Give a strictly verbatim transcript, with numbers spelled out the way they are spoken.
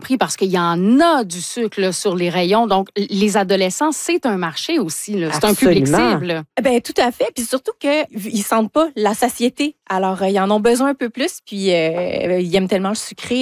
prix parce qu'il y en a du sucre là, sur les rayons. Donc, les adolescents, c'est un marché aussi. Là. C'est Absolument. un public cible. Ben tout à fait. Puis surtout qu'ils sentent pas la satiété. Alors, euh, ils en ont besoin un peu plus. Puis, euh, ils aiment tellement le sucré.